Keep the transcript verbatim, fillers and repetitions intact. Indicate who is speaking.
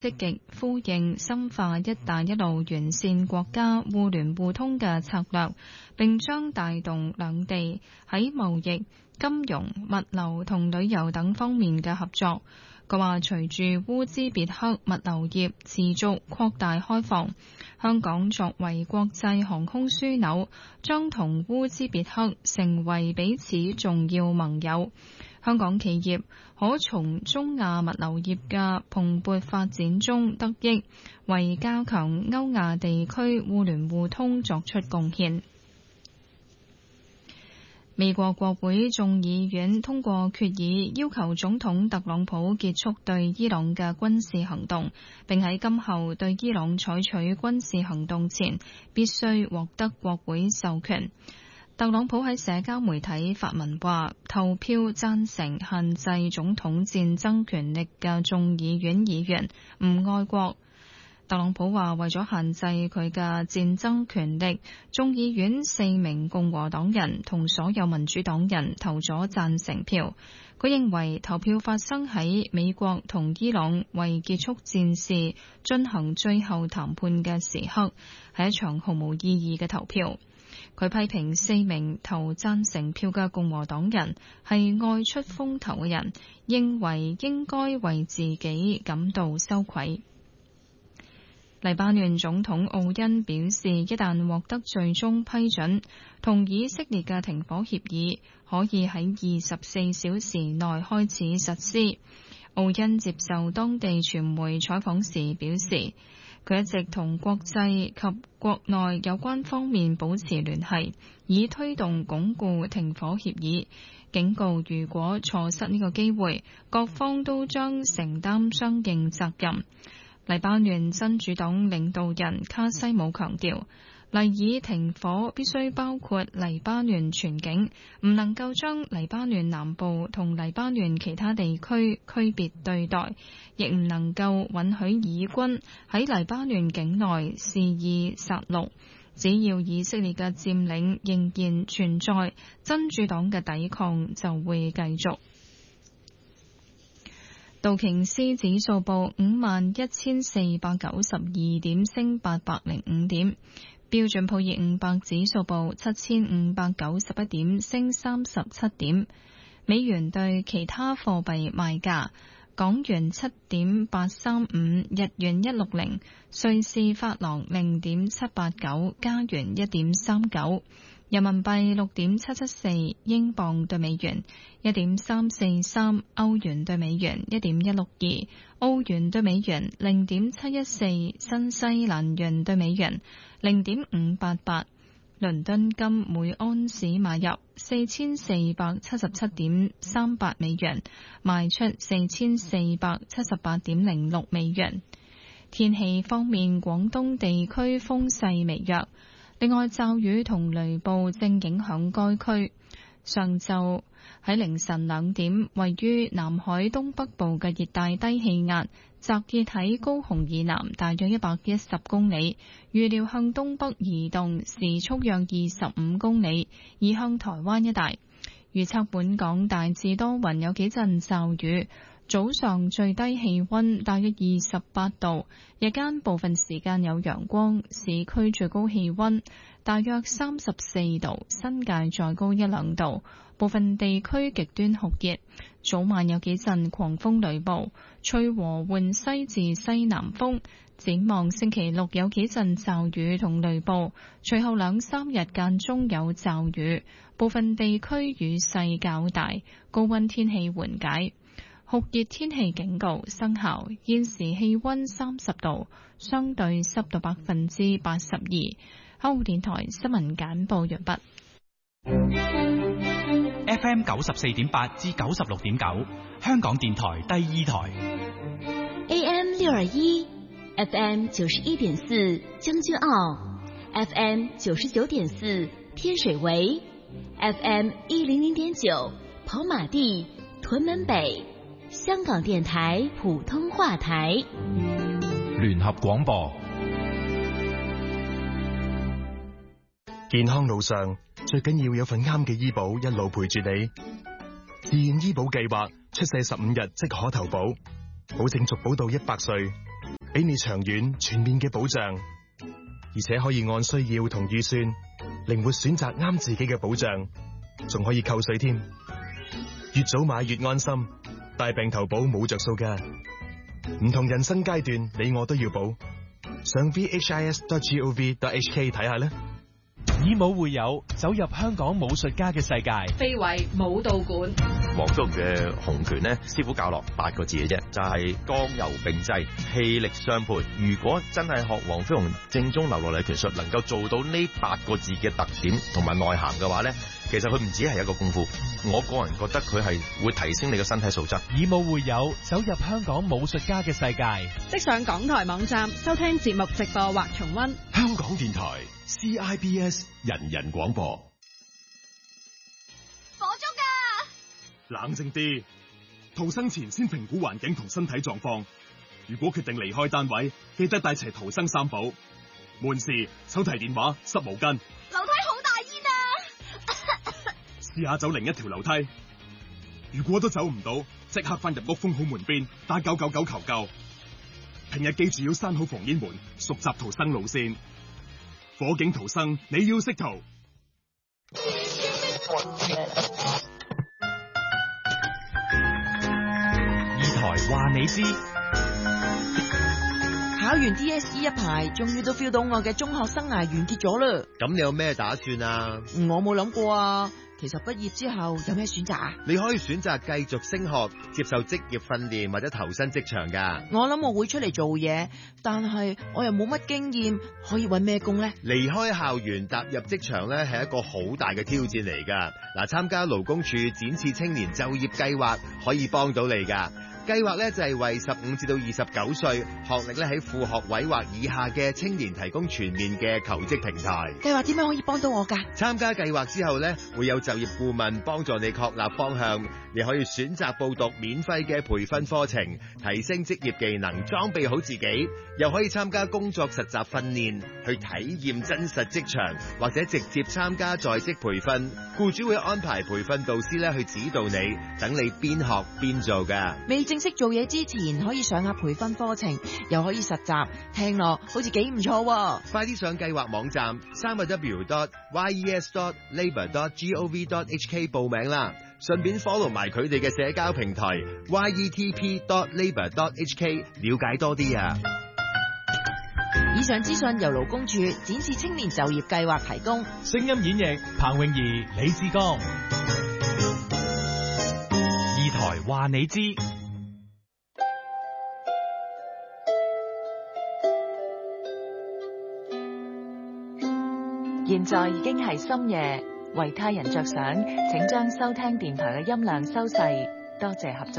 Speaker 1: 積極呼應深化一帶一路沿線國家互聯互通嘅策略，並將帶動兩地喺貿易、金融、物流同旅遊等方面嘅合作。佢話隨住烏茲別克物流業持續擴大開放，香港作為國際航空樞紐，將同烏茲別克成為彼此重要盟友。香港企業可從中亞物流業嘅蓬勃發展中得益，為加強歐亞地區互聯互通作出貢獻。美國國會眾議院通過決議，要求總統特朗普結束對伊朗嘅軍事行動，並喺今後對伊朗採取軍事行動前，必須獲得國會授權。特朗普喺社交媒體發文話，投票贊成限制總統戰爭權力嘅眾議院議員唔愛國。特朗普話，為咗限制佢嘅戰爭權力，眾議院四名共和黨人同所有民主黨人投咗贊成票。佢認為投票發生喺美國同伊朗為結束戰事進行最後談判嘅時刻，係一場毫無意義嘅投票。佢批評四名投贊成票嘅共和黨人係愛出風頭嘅人，認為應該為自己感到羞愧。黎巴嫩總統奧恩表示，一旦獲得最終批准，同以色列嘅停火協議可以喺二十四小時內開始實施。奧恩接受當地傳媒採訪時表示，佢一直同國際及國內有關方面保持聯繫，以推動鞏固停火協議，警告如果錯失呢個機會，各方都將承擔相應責任。黎巴嫩真主黨領導人卡西姆強調，黎以停火必須包括黎巴嫩全境，唔能夠將黎巴嫩南部同黎巴嫩其他地區區別對待，亦唔能夠允許以軍喺黎巴嫩境內肆意殺戮。只要以色列嘅佔領仍然存在，真主黨嘅抵抗就會繼續。道瓊斯指數報五萬一千四百九十二點，升八百零五點。標準普爾五百指數報七千五百九十一點，升三十七點。美元對其他貨幣賣價：港元七點八三五，日元一六零，瑞士法郎零點七八九，加元一點三九。人民幣六點七七四，英鎊對美元一點三四三，歐元對美元一點一六二，澳元對美元零點七一四，新西蘭元對美元零點五八八。倫敦金每安士買入四千四百七十七點三八美元，賣出四千四百七十八點零六美元。天氣方面，廣東地區風勢微弱。另外，驟雨同雷暴正影響該區。上晝喺凌晨兩點，位於南海東北部嘅熱帶低氣壓集結喺高雄以南大約一百一十公里，預料向東北移動，時速約二十五公里，移向台灣一帶。預測本港大致多雲，有幾陣驟雨。早上最低氣溫大約二十八度，日間部分時間有陽光，市區最高氣溫大約三十四度，新界再高一兩度，部分地區極端酷熱。早晚有幾陣狂風雷暴，吹和緩西至西南風。展望星期六有幾陣驟雨同雷暴，隨後兩三日間中有驟雨，部分地區雨勢較大，高溫天氣緩解。酷熱天氣警告生效，現時氣溫三十度，相對濕度百分之八十二。香港電台新聞簡報完畢。
Speaker 2: F M 九十四點八至九十六點九，香港電台第二台。
Speaker 3: A M 六二一，F M 九十一點四將軍澳 ，F M 九十九點四天水圍 ，F M 一零零點九跑馬地屯門北。香港電台普通話台，
Speaker 4: 聯合廣播。健康路上最緊要有份啱嘅醫保，一路陪住你。自願醫保計劃出世十五日即可投保，保證續保到一百歲。 俾你長遠全面嘅保障，而且可以按需要同預算靈活選擇啱自己嘅保障，仲可以扣稅添。越早買越安心，大病投保冇着數㗎。唔同人生階段，你我都要保。上 v h i s dot gov dot h k 睇下啦。
Speaker 5: 以武會友，走入香港武術家嘅世界。
Speaker 6: 非遺武道館。
Speaker 7: 黃福龍嘅洪拳呢，師傅教落八個字嘅啫，就係剛柔並濟，氣力相配。如果真係學黃飛鴻正宗流落嚟嘅拳術，能夠做到呢八個字嘅特點同埋內涵嘅話呢，其實佢唔止係一個功夫。我個人覺得佢係會提升你嘅身體素質。
Speaker 5: 以武會友，走入香港武術家嘅世界。
Speaker 6: 即上港台網站收聽節目直播或重溫。
Speaker 8: 香港電台 C I B S 人人廣播。
Speaker 9: 火燭㗎！
Speaker 10: 冷靜啲，逃生前先評估環境同身體狀況。如果決定離開單位，記得帶齊逃生三寶：門匙、手提電話、濕毛巾。
Speaker 9: 樓梯好大煙啊！
Speaker 10: 試下走另一條樓梯。如果都走唔到，即刻翻入屋封好門邊，打九九九求救。平日記住要閂好防煙門，熟習逃生路線。火警逃生，你要識逃。
Speaker 5: 二台話你知。
Speaker 11: 考完 D S E 一排，終於都 feel 到我嘅中學生涯完結咗啦。
Speaker 12: 咁你有咩打算啊？
Speaker 11: 我冇諗過啊。其實畢業之後有咩選擇啊？
Speaker 12: 你可以選擇繼續升學，接受職業訓練或者投身職場噶。
Speaker 11: 我諗我會出嚟做嘢，但係我又冇乜經驗，可以搵咩工呢？
Speaker 12: 離開校園踏入職場咧，係一個好大嘅挑戰嚟噶。嗱，參加勞工處展翅青年就業計劃可以幫到你噶。計劃咧就係為十五至到二十九歲，學歷咧喺副學位或以下嘅青年提供全面嘅求職平台。
Speaker 11: 計劃點樣可以幫到我噶？
Speaker 12: 參加計劃之後咧，會有就業顧問幫助你確立方向。你可以選擇報讀免費嘅培訓課程，提升職業技能，裝備好自己。又可以參加工作實習訓練，去體驗真實職場，或者直接參加在職培訓。僱主會安排培訓導師咧去指導你，等你邊學邊做噶。
Speaker 11: 未正式做嘢之前，可以上下培訓課程，又可以實習，聽落好似幾唔錯喎。
Speaker 12: 快啲上計劃網站三個 W dot Y E S dot Labour dot Gov dot H K 報名啦，順便 follow 埋佢哋嘅社交平台 Y E T P dot Labour dot H K 了解多啲啊！
Speaker 11: 以上資訊由勞工處展翅青年就業計劃提供。
Speaker 5: 聲音演繹彭詠儀、李志剛。二台話你知。
Speaker 13: 現在已經係深夜，為他人着想，請將收聽電台嘅音量收細，多謝合作。